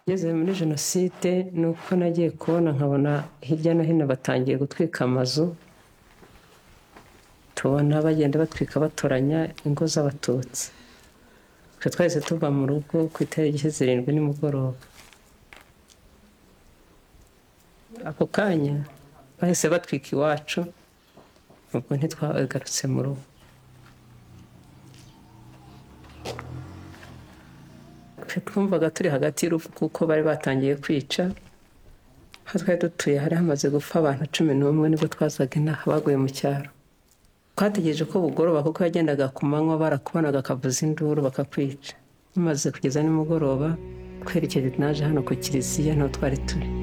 ngeze muri jenoside ni uko nagiye kubona nkabona hirya no hino batangiye gutwika amazu, tubona bagenda batwika batoranya ingo z'abatutsi. Twe twahise tuva mu rugo ku itariki 7 nimugoroba. Ako kanya bahise batwika iwacu, ubwo ntitwagarutse mu rugo. Twumvaga turi hagati y'urupfu kuko bari batangiye kwica. Aho twari dutuye hari hamaze gupfa abantu 11 nibwo twazaga inaha baguye mu cyaro. Twategereje ko bugoroba kuko yagendaga ku manywa barakubonaga akavuza induru bakakwica. Bimaze kugeza nimugoroba twerekeje naje hano ku kiliziya niho twari turi.